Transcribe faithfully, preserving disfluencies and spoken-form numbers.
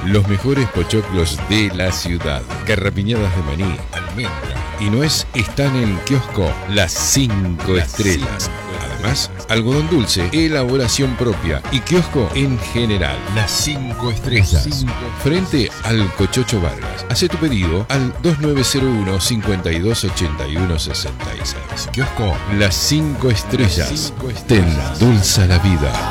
Los mejores pochoclos de la ciudad. Garrapiñadas de maní, almendra y nuez están en kiosco Las Cinco Estrellas. Además, algodón dulce, elaboración propia y kiosco en general. Las Cinco Estrellas. Frente al Cochocho Vargas. Hacé tu pedido al dos nueve cero uno, cinco dos ocho uno seis seis. Kiosco Las Cinco Estrellas. Te endulza la vida.